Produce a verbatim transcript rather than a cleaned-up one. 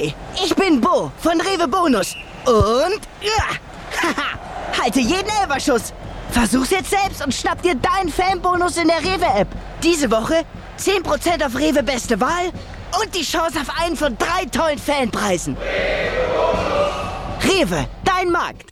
Ahoi, ich bin Bo von Rewe Bonus. Und... Ja, haha, halte jeden Elferschuss. Versuch's jetzt selbst und schnapp dir deinen Fanbonus in der Rewe-App. Diese Woche zehn Prozent auf Rewe Beste Wahl und die Chance auf einen von drei tollen Fanpreisen. Rewe, dein Markt.